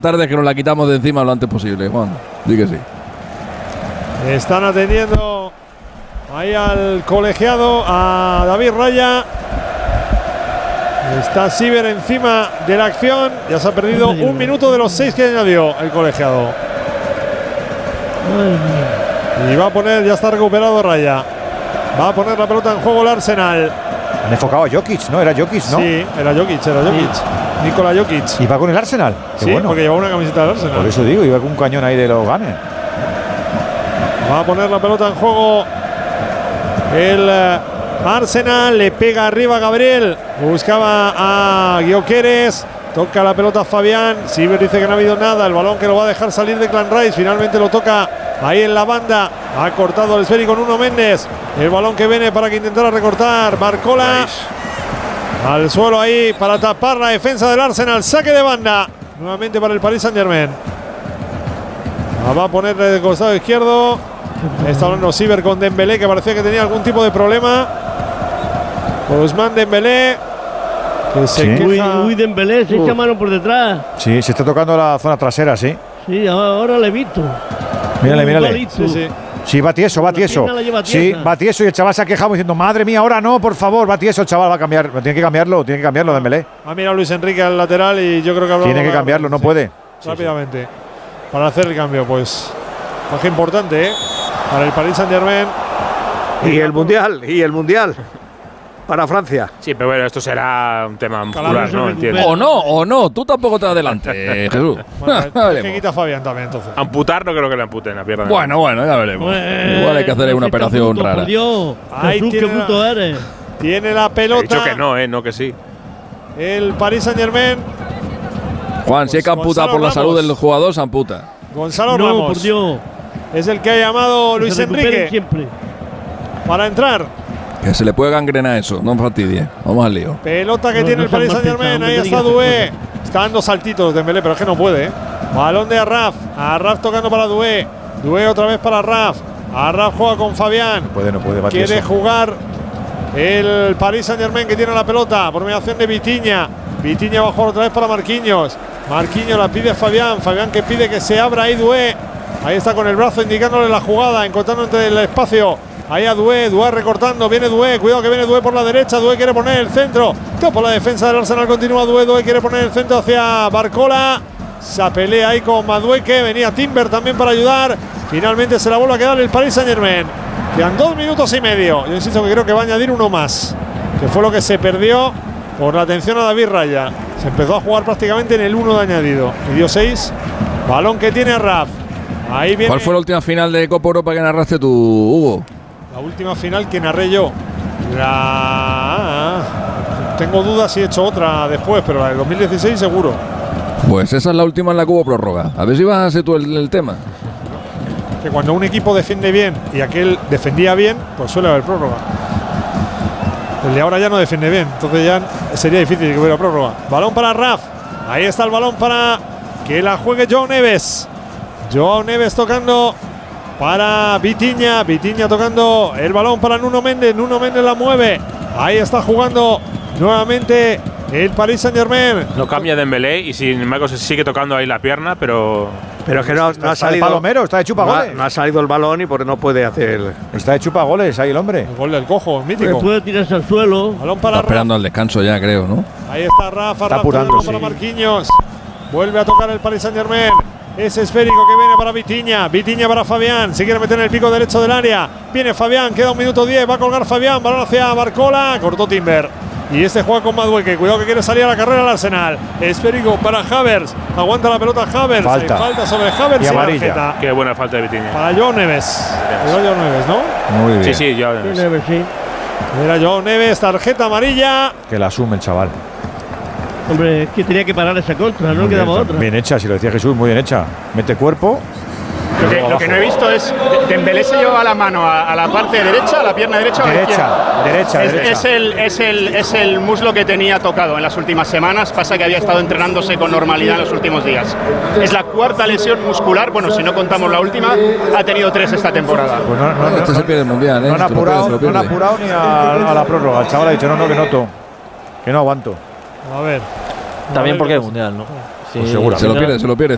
tarde que nos la quitamos de encima lo antes posible, Juan. Di que sí. Están atendiendo ahí al colegiado, a David Raya. Está Siever encima de la acción. Ya se ha perdido un minuto de los 6 que añadió el colegiado. Y va a poner, ya está recuperado Raya. Va a poner la pelota en juego el Arsenal. Han enfocado a Jokic, ¿no? Era Jokic, ¿no? Sí, era Jokic. Nikola Jokic. ¿Y va con el Arsenal? Qué Sí, bueno. porque lleva una camiseta del Arsenal. Por eso digo, iba con un cañón ahí de los Gunners. Va a poner la pelota en juego el Arsenal. Le pega arriba Gabriel. Buscaba a Gyökeres. Toca la pelota Fabián. Siever dice que no ha habido nada. El balón que lo va a dejar salir de Clan Rice. Finalmente lo toca ahí en la banda. Ha cortado el esférico con Nuno Méndez. El balón que viene para que intentara recortar Barcola. Al suelo ahí para tapar la defensa del Arsenal. Saque de banda. Nuevamente para el Paris Saint-Germain. Va a poner de costado izquierdo. Está hablando Siever con Dembélé, que parecía que tenía algún tipo de problema. Ousmane Dembélé. Que se queja. Uy, Dembélé, se echa mano por detrás. Sí, se está tocando la zona trasera, sí. Sí, ahora le he visto. Mírale. Sí. Sí, va tieso. Sí, va tieso y el chaval se ha quejado diciendo, madre mía, ahora no, por favor, va tieso el chaval, va a cambiar. Tiene que cambiarlo Dembélé. Ha mirado Luis Enrique al lateral y yo creo que tiene que cambiarlo, no puede. Rápidamente. Para hacer el cambio, pues. Baja importante, para el Paris Saint-Germain. Y el Mundial. Para Francia. Sí, pero bueno, esto será un tema muscular, ¿no? Entiendo. O no, tú tampoco te adelantes, Jesús. Bueno, que quita Fabián también, entonces. Amputar no creo que le amputen la pierna. Bueno, ya veremos. Igual hay que hacer una operación rara. Por Dios, Ahí Jesús, qué bruto eres. Tiene la He pelota. dicho que no, no que sí. El Paris Saint-Germain. Juan, si hay que amputar por la salud del jugador, se amputa. Gonzalo No, Ramos. por Dios. Es el que ha llamado Luis Se recuperen Enrique siempre. para entrar. Que se le puede gangrenar eso, no fastidie. Vamos al lío. Pelota que No, tiene no el Paris seas mal Saint-Germain. pensado, Ahí no está te digas Doué. esas Está dando saltitos Dembélé, pero es que no puede. Balón de Arraf. Arraf tocando para Doué. Doué otra vez para Arraf. Arraf juega con Fabián. No puede, va tieso. Quiere jugar el Paris Saint-Germain, que tiene la pelota por mediación de Vitinha. Vitinha va a jugar otra vez para Marquinhos. Marquinhos la pide Fabián. Fabián que pide que se abra ahí Doué. Ahí está con el brazo indicándole la jugada, encontrando entre el espacio. Ahí a Doué recortando, viene Doué, cuidado que viene Doué por la derecha, Doué quiere poner el centro, por la defensa del Arsenal continúa Doué quiere poner el centro hacia Barcola, se pelea ahí con Madueke, venía Timber también para ayudar, finalmente se la vuelve a quedar el Paris Saint-Germain, quedan 2 minutos y medio, yo insisto que creo que va a añadir uno más, que fue lo que se perdió por la atención a David Raya, se empezó a jugar prácticamente en el 1 de añadido, y dio 6, balón que tiene Raf, ahí viene. ¿Cuál fue la última final de Copa Europa que narraste tú, Hugo? La última final que narré yo. Tengo dudas si he hecho otra después, pero la del 2016 seguro. Pues esa es la última en la que hubo prórroga. A ver si vas a hacer tú el tema. Que cuando un equipo defiende bien y aquel defendía bien, pues suele haber prórroga. El de ahora ya no defiende bien, entonces ya sería difícil que hubiera prórroga. Balón para Raf. Ahí está el balón para que la juegue Joao Neves. Joao Neves tocando para Vitinha tocando el balón para Nuno Méndez la mueve, ahí está jugando nuevamente el Paris Saint-Germain. No cambia Dembélé y sin embargo se sigue tocando ahí la pierna, pero es que no ha salido. Palomero, está de chupa goles. No ha salido el balón y por no puede hacer. Está de chupa goles ahí el hombre. El gol del cojo, mítico. Puede tirarse al suelo. Balón para Está esperando al descanso ya, creo, ¿no? Ahí está Rafa, apurando, para Marquinhos. Vuelve a tocar el Paris Saint-Germain. Ese esférico que viene para Vitinha para Fabián, se quiere meter en el pico derecho del área, viene Fabián, queda 1 minuto 10, va a colgar Fabián, balón hacia Barcola, cortó Timber, y este juega con Madueke, cuidado que quiere salir a la carrera al Arsenal, esférico para Havertz, aguanta la pelota Havertz, falta sobre Havertz y amarilla. tarjeta. qué buena falta de Vitinha. Para Joao Neves, ¿no? Muy bien. Sí, yo. Sí. Era Joao Neves, tarjeta amarilla. Que la asume el chaval. Hombre, es que tenía que parar esa contra, no quedaba otra. Bien hecha, si lo decía Jesús, muy bien hecha. Mete cuerpo. Lo que no he visto es Dembélé se lleva la mano a la parte derecha, a la pierna derecha o a la izquierda. Derecha. Es el muslo que tenía tocado en las últimas semanas. Pasa que había estado entrenándose con normalidad en los últimos días. Es la 4ª lesión muscular. Bueno, si no contamos la última, ha tenido 3 esta temporada. Pues Este se pierde el mundial, ¿eh? No han apurado ni a la prórroga. El chaval ha dicho, no, que noto. Que no aguanto. A ver. También porque es mundial, ¿no? Sí, Pues seguro. Se lo pierde.